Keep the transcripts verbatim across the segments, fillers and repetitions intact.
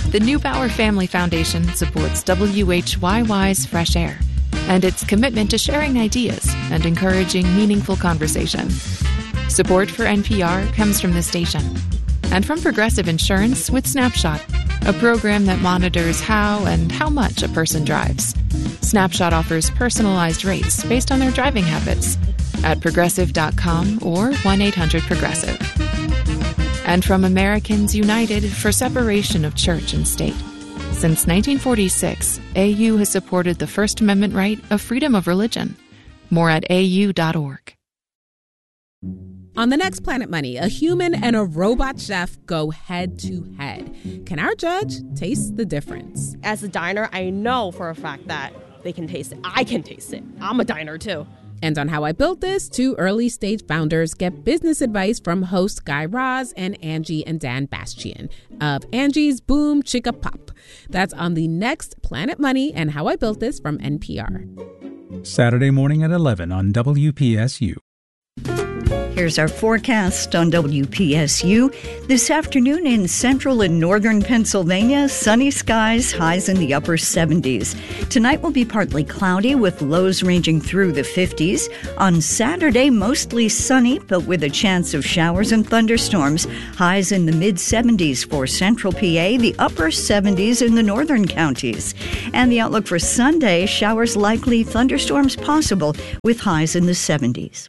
The Neubauer Family Foundation supports W H Y Y's Fresh Air and its commitment to sharing ideas and encouraging meaningful conversation. Support for N P R comes from the station and from Progressive Insurance with Snapshot, a program that monitors how and how much a person drives. Snapshot offers personalized rates based on their driving habits at progressive dot com or one eight hundred progressive. And from Americans United for Separation of Church and State. Since nineteen forty-six, A U has supported the First Amendment right of freedom of religion. More at A U dot org. On the next Planet Money, a human and a robot chef go head to head. Can our judge taste the difference? As a diner, I know for a fact that they can taste it. I can taste it. I'm a diner too. And on How I Built This, two early-stage founders get business advice from host Guy Raz and Angie and Dan Bastian of Angie's Boom Chicka Pop. That's on the next Planet Money and How I Built This from N P R. Saturday morning at eleven on W P S U. Here's our forecast on W P S U. This afternoon in central and northern Pennsylvania, sunny skies, highs in the upper seventies. Tonight will be partly cloudy with lows ranging through the fifties. On Saturday, mostly sunny, but with a chance of showers and thunderstorms. Highs in the mid-seventies for central P A, the upper seventies in the northern counties. And the outlook for Sunday, showers likely, thunderstorms possible, with highs in the seventies.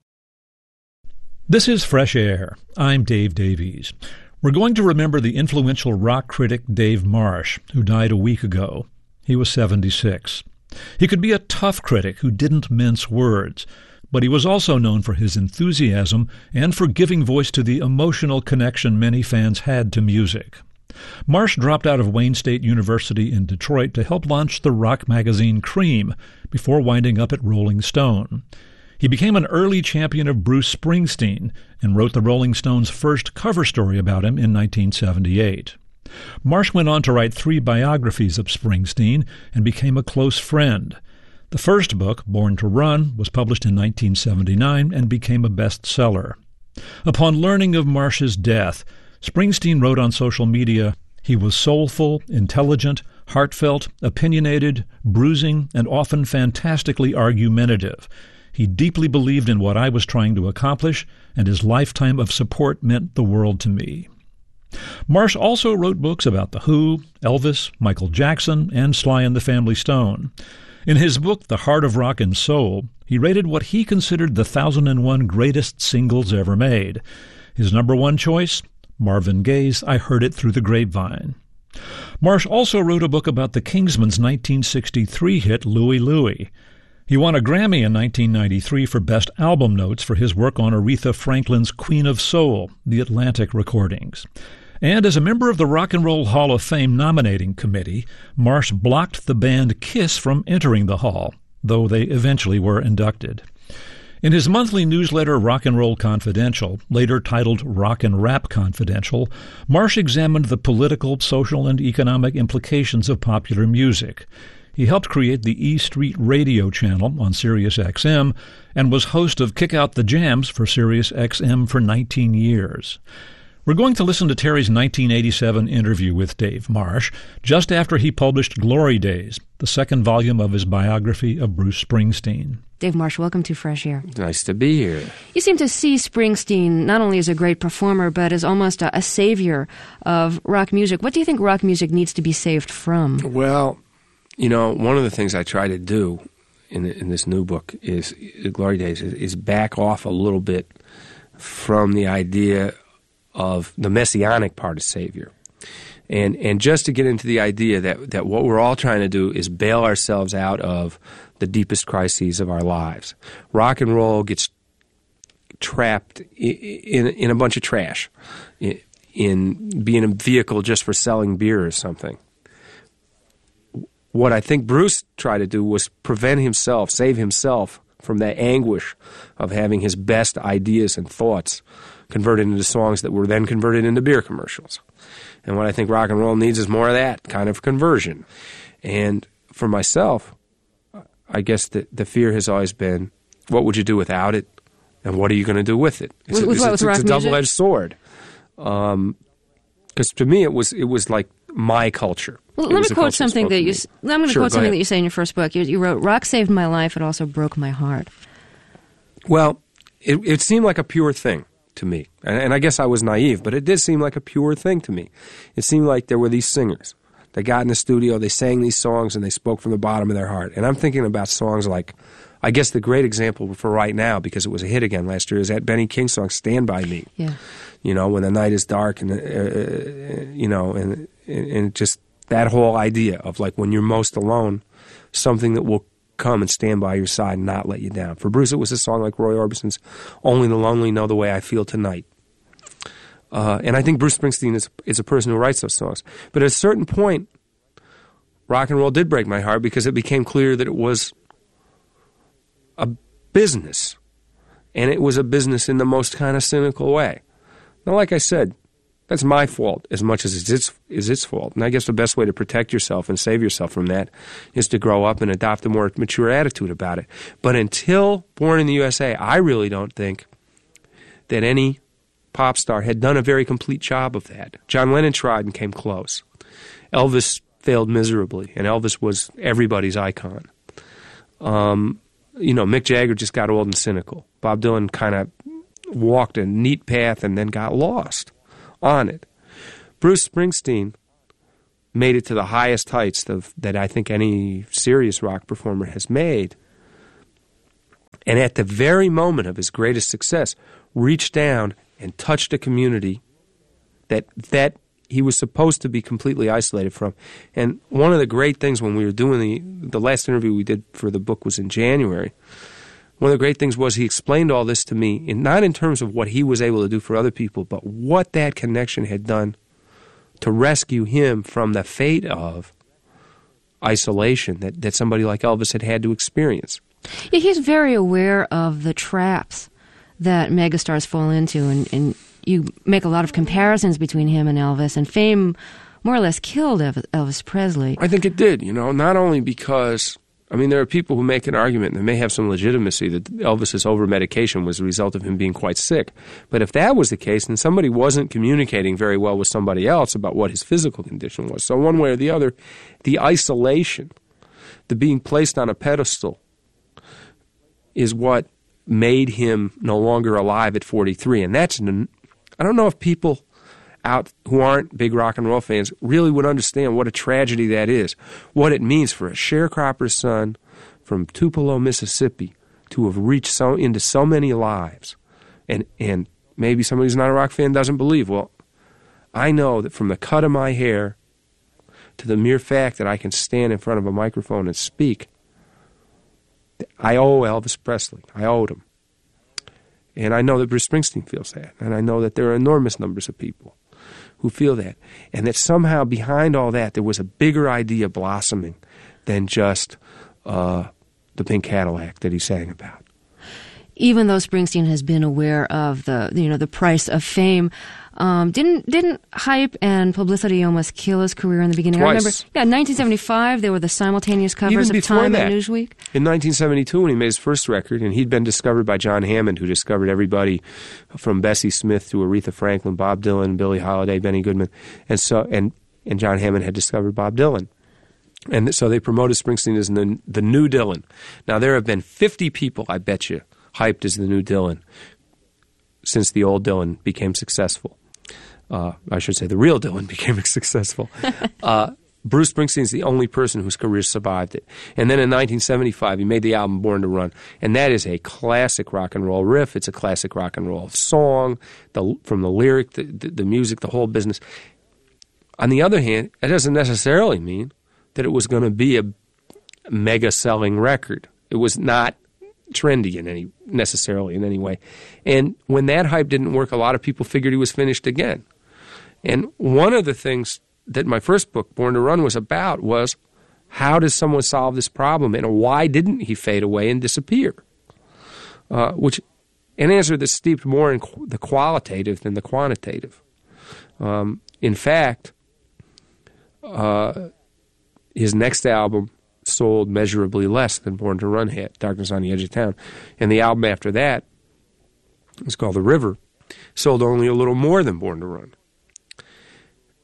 This is Fresh Air. I'm Dave Davies. We're going to remember the influential rock critic Dave Marsh, who died a week ago. He was seventy-six. He could be a tough critic who didn't mince words, but he was also known for his enthusiasm and for giving voice to the emotional connection many fans had to music. Marsh dropped out of Wayne State University in Detroit to help launch the rock magazine Cream before winding up at Rolling Stone. He became an early champion of Bruce Springsteen and wrote the Rolling Stones' first cover story about him in nineteen seventy-eight. Marsh went on to write three biographies of Springsteen and became a close friend. The first book, Born to Run, was published in nineteen seventy-nine and became a bestseller. Upon learning of Marsh's death, Springsteen wrote on social media, "He was soulful, intelligent, heartfelt, opinionated, bruising, and often fantastically argumentative. He deeply believed in what I was trying to accomplish, and his lifetime of support meant the world to me." Marsh also wrote books about The Who, Elvis, Michael Jackson, and Sly and the Family Stone. In his book, The Heart of Rock and Soul, he rated what he considered the one thousand one greatest singles ever made. His number one choice, Marvin Gaye's I Heard It Through the Grapevine. Marsh also wrote a book about the Kingsmen's nineteen sixty-three hit Louie Louie. He won a Grammy in nineteen ninety-three for Best Album Notes for his work on Aretha Franklin's Queen of Soul, the Atlantic recordings. And as a member of the Rock and Roll Hall of Fame nominating committee, Marsh blocked the band Kiss from entering the hall, though they eventually were inducted. In his monthly newsletter Rock and Roll Confidential, later titled Rock and Rap Confidential, Marsh examined the political, social, and economic implications of popular music. He helped create the E Street Radio channel on Sirius X M and was host of Kick Out the Jams for Sirius X M for nineteen years. We're going to listen to Terry's nineteen eighty-seven interview with Dave Marsh just after he published Glory Days, the second volume of his biography of Bruce Springsteen. Dave Marsh, welcome to Fresh Air. Nice to be here. You seem to see Springsteen not only as a great performer, but as almost a, a savior of rock music. What do you think rock music needs to be saved from? Well, you know, one of the things I try to do in in this new book is Glory Days is, is back off a little bit from the idea of the messianic part of Savior. And and just to get into the idea that, that what we're all trying to do is bail ourselves out of the deepest crises of our lives. Rock and roll gets trapped in, in, in a bunch of trash, in, in being a vehicle just for selling beer or something. What I think Bruce tried to do was prevent himself, save himself from that anguish of having his best ideas and thoughts converted into songs that were then converted into beer commercials. And what I think rock and roll needs is more of that kind of conversion. And for myself, I guess the, the fear has always been, what would you do without it? And what are you going to do with it? It's, with, a, with it's, what, it's, with it's a double-edged sword. Because um, to me, it was it was like my culture. Well, It let was me a quote culture something spoke that to you. me. I'm going to Sure, quote go something ahead. that you say in your first book. You, you wrote, "Rock saved my life. It also broke my heart." Well, it, it seemed like a pure thing to me. And, and I guess I was naive, but it did seem like a pure thing to me. It seemed like there were these singers. They got in the studio, they sang these songs, and they spoke from the bottom of their heart. And I'm thinking about songs like, I guess the great example for right now, because it was a hit again last year, is that Benny King song, Stand By Me. Yeah. You know, when the night is dark and, uh, you know, and, and just that whole idea of like when you're most alone, something that will come and stand by your side and not let you down. For Bruce, it was a song like Roy Orbison's Only the Lonely Know the Way I Feel Tonight. Uh, and I think Bruce Springsteen is, is a person who writes those songs. But at a certain point, rock and roll did break my heart because it became clear that it was a business. And it was a business in the most kind of cynical way. Now, like I said, that's my fault as much as it's its, is its fault. And I guess the best way to protect yourself and save yourself from that is to grow up and adopt a more mature attitude about it. But until Born in the U S A, I really don't think that any pop star had done a very complete job of that. John Lennon tried and came close. Elvis failed miserably, and Elvis was everybody's icon. Um, you know, Mick Jagger just got old and cynical. Bob Dylan kind of walked a neat path and then got lost on it. Bruce Springsteen made it to the highest heights of, that I think any serious rock performer has made. And at the very moment of his greatest success, reached down and touched a community that that he was supposed to be completely isolated from. And one of the great things when we were doing the, the last interview we did for the book was in January, one of the great things was he explained all this to me, in, not in terms of what he was able to do for other people, but what that connection had done to rescue him from the fate of isolation that, that somebody like Elvis had had to experience. Yeah, he's very aware of the traps that megastars fall into, and, and you make a lot of comparisons between him and Elvis, and fame more or less killed Elvis Presley. I think it did, you know, not only because, I mean, there are people who make an argument, and they may have some legitimacy, that Elvis's over-medication was a result of him being quite sick. But if that was the case, then somebody wasn't communicating very well with somebody else about what his physical condition was. So one way or the other, the isolation, the being placed on a pedestal, is what made him no longer alive at forty-three. And that's, I don't know if people out who aren't big rock and roll fans really would understand what a tragedy that is, what it means for a sharecropper's son from Tupelo, Mississippi, to have reached so into so many lives. And and maybe somebody who's not a rock fan doesn't believe. Well, I know that from the cut of my hair to the mere fact that I can stand in front of a microphone and speak, I owe Elvis Presley. I owed him. And I know that Bruce Springsteen feels that. And I know that there are enormous numbers of people who feel that. And that somehow behind all that, there was a bigger idea blossoming than just uh, the pink Cadillac that he sang about. Even though Springsteen has been aware of the, you know, the price of fame, um, didn't didn't hype and publicity almost kill his career in the beginning? Twice. I remember, yeah, in nineteen seventy-five, there were the simultaneous covers Even of before Time that, and Newsweek. In nineteen seventy-two, when he made his first record, and he'd been discovered by John Hammond, who discovered everybody from Bessie Smith to Aretha Franklin, Bob Dylan, Billie Holiday, Benny Goodman, and so and and John Hammond had discovered Bob Dylan. And so they promoted Springsteen as the, the new Dylan. Now, there have been fifty people, I bet you, hyped as the new Dylan since the old Dylan became successful. Uh, I should say the real Dylan became successful. Uh, Bruce Springsteen's the only person whose career survived it. And then in nineteen seventy-five, he made the album Born to Run. And that is a classic rock and roll riff. It's a classic rock and roll song, the, from the lyric, the, the, the music, the whole business. On the other hand, it doesn't necessarily mean that it was going to be a mega-selling record. It was not trendy in any necessarily in any way. And when that hype didn't work, a lot of people figured he was finished again. And one of the things that my first book, Born to Run, was about was how does someone solve this problem, and why didn't he fade away and disappear? Uh, which, an answer that's steeped more in qu- the qualitative than the quantitative. Um, in fact, uh, his next album sold measurably less than Born to Run had, Darkness on the Edge of Town. And the album after that, it was called The River, sold only a little more than Born to Run.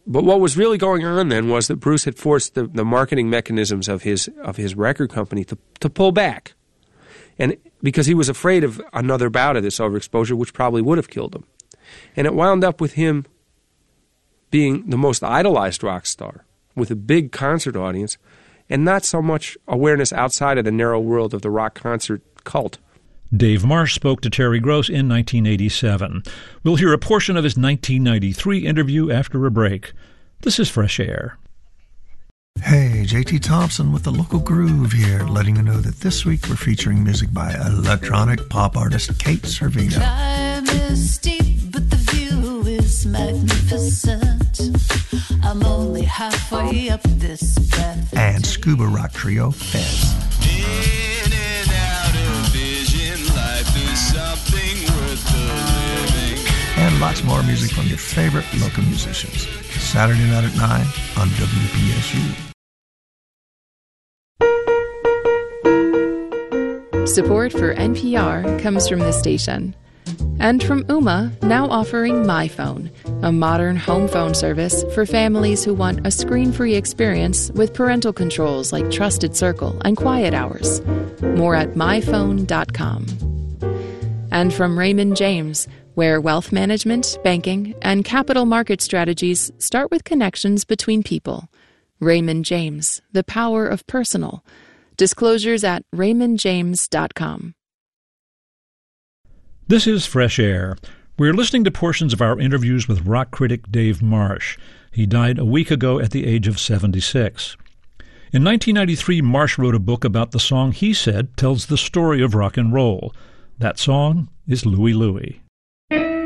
but what was really going on then was that Bruce had forced the, the marketing mechanisms of his of his record company to, to pull back. And because he was afraid of another bout of this overexposure, which probably would have killed him. And it wound up with him being the most idolized rock star with a big concert audience and not so much awareness outside of the narrow world of the rock concert cult. Dave Marsh spoke to Terry Gross in nineteen eighty-seven. We'll hear a portion of his nineteen ninety-three interview after a break. This is Fresh Air. Hey, J T Thompson with the Local Groove here, letting you know that this week we're featuring music by electronic pop artist Kate Servino. Climb is steep, but the view is magnificent. I'm only halfway up this path. And scuba rock trio Fez. In and out of vision, life is something worth the living. And lots more music from your favorite local musicians. Saturday night at nine on W P S U. Support for N P R comes from this station. And from Ooma, now offering MyPhone, a modern home phone service for families who want a screen-free experience with parental controls like Trusted Circle and Quiet Hours. More at my phone dot com. And from Raymond James, where wealth management, banking, and capital market strategies start with connections between people. Raymond James, the power of personal. Disclosures at raymond james dot com. This is Fresh Air. We're listening to portions of our interviews with rock critic Dave Marsh. He died a week ago at the age of seventy-six. In nineteen ninety-three, Marsh wrote a book about the song he said tells the story of rock and roll. That song is Louie Louie.